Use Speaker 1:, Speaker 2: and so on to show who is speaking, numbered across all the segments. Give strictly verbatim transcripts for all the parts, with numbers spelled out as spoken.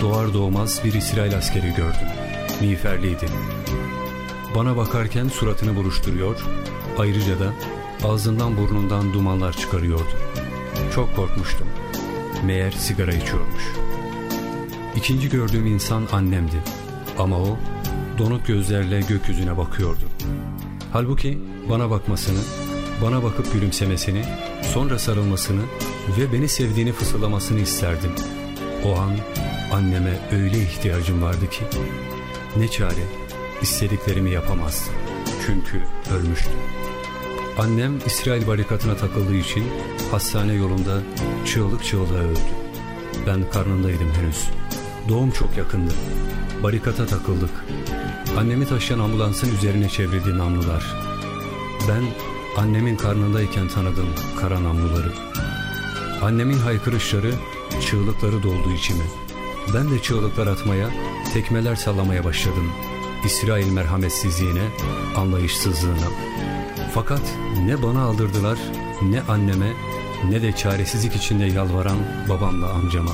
Speaker 1: doğar doğmaz bir İsrail askeri gördüm. Miğferliydi. Bana bakarken suratını buruşturuyor, ayrıca da ağzından burnundan dumanlar çıkarıyordu. Çok korkmuştum. Meğer sigara içiyormuş. İkinci gördüğüm insan annemdi. Ama o donuk gözlerle gökyüzüne bakıyordu. Halbuki bana bakmasını, bana bakıp gülümsemesini, sonra sarılmasını ve beni sevdiğini fısıldamasını isterdim. O an anneme öyle ihtiyacım vardı ki ne çare, istediklerimi yapamazdı. Çünkü ölmüştü. Annem İsrail barikatına takıldığı için hastane yolunda çığlık çığlığa öldü. Ben karnındaydım henüz. Doğum çok yakındı. Barikata takıldık. Annemi taşıyan ambulansın üzerine çevrildi namlular. Ben annemin karnındayken tanıdım kara namluları. Annemin haykırışları, çığlıkları doldu içime. Ben de çığlıklar atmaya, tekmeler sallamaya başladım. İsrail merhametsizliğine, anlayışsızlığına. Fakat ne bana aldırdılar, ne anneme, ne de çaresizlik içinde yalvaran babamla amcama.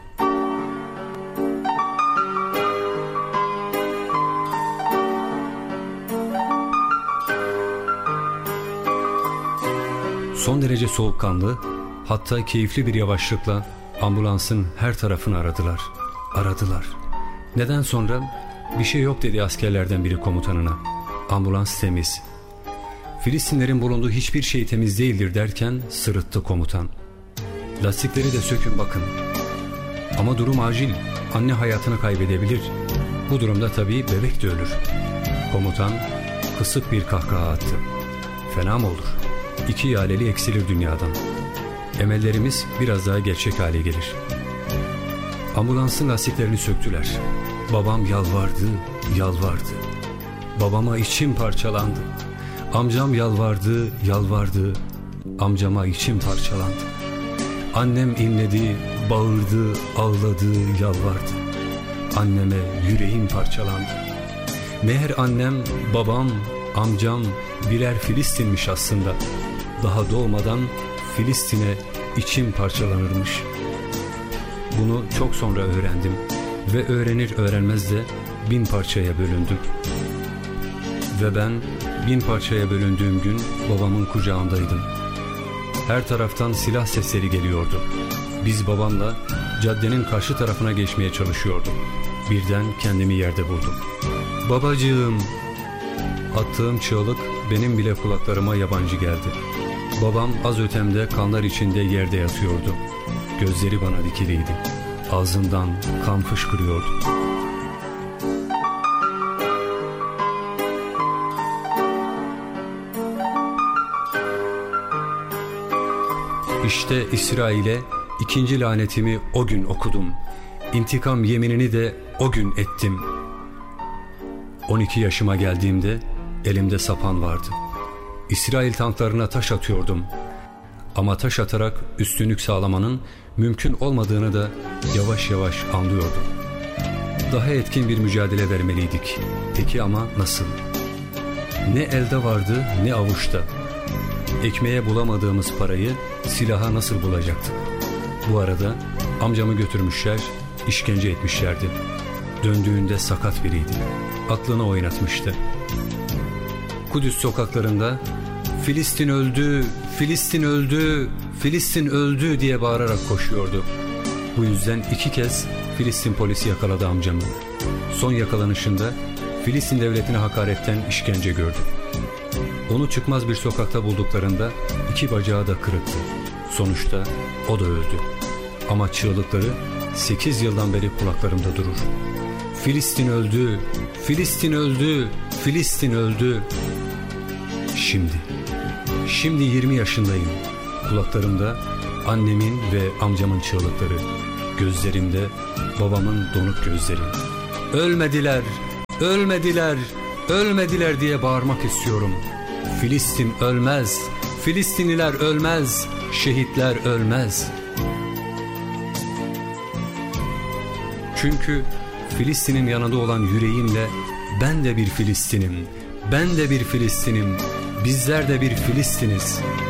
Speaker 1: Son derece soğukkanlı, hatta keyifli bir yavaşlıkla ambulansın her tarafını aradılar. Aradılar. Neden sonra bir şey yok dedi askerlerden biri komutanına. Ambulans temiz. Filistinlerin bulunduğu hiçbir şey temiz değildir derken sırıttı komutan. Lastikleri de sökün bakın. Ama durum acil. Anne hayatını kaybedebilir. Bu durumda tabii bebek de ölür. Komutan kısık bir kahkaha attı. Fena mı olur? İki yaleli eksilir dünyadan. Emellerimiz biraz daha gerçek hale gelir. Ambulansın lastiklerini söktüler. Babam yalvardı, yalvardı. Babama içim parçalandı. Amcam yalvardı, yalvardı. Amcama içim parçalandı. Annem inledi, bağırdı, ağladı, yalvardı. Anneme yüreğim parçalandı. Meğer annem, babam, amcam birer Filistinmiş aslında. Daha doğmadan Filistin'e içim parçalanırmış. Bunu çok sonra öğrendim ve öğrenir öğrenmez de bin parçaya bölündüm. Ve ben bin parçaya bölündüğüm gün babamın kucağındaydım. Her taraftan silah sesleri geliyordu. Biz babamla caddenin karşı tarafına geçmeye çalışıyorduk. Birden kendimi yerde buldum. Babacığım! Attığım çığlık benim bile kulaklarıma yabancı geldi. Babam az ötemde kanlar içinde yerde yatıyordu. Gözleri bana dikiliydi. Ağzından kan fışkırıyordu. İşte İsrail'e ikinci lanetimi o gün okudum. İntikam yeminini de o gün ettim. on iki yaşıma geldiğimde elimde sapan vardı. İsrail tanklarına taş atıyordum. Ama taş atarak üstünlük sağlamanın mümkün olmadığını da yavaş yavaş anlıyordum. Daha etkin bir mücadele vermeliydik. Peki ama nasıl? Ne elde vardı ne avuçta. Ekmeğe bulamadığımız parayı silaha nasıl bulacaktık? Bu arada amcamı götürmüşler, işkence etmişlerdi. Döndüğünde sakat biriydi. Aklını oynatmıştı. Kudüs sokaklarında "Filistin öldü, Filistin öldü, Filistin öldü" diye bağırarak koşuyordu. Bu yüzden iki kez Filistin polisi yakaladı amcamı. Son yakalanışında Filistin devletine hakaretten işkence gördü. Onu çıkmaz bir sokakta bulduklarında iki bacağı da kırıktı. Sonuçta o da öldü. Ama çığlıkları sekiz yıldan beri kulaklarımda durur. Filistin öldü, Filistin öldü, Filistin öldü. Şimdi, şimdi yirmi yaşındayım. Kulaklarımda annemin ve amcamın çığlıkları. Gözlerimde babamın donuk gözleri. Ölmediler, ölmediler, ölmediler diye bağırmak istiyorum. Filistin ölmez, Filistinliler ölmez, şehitler ölmez. Çünkü Filistin'in yanında olan yüreğimle ben de bir Filistin'im, ben de bir Filistin'im, bizler de bir Filistin'iz.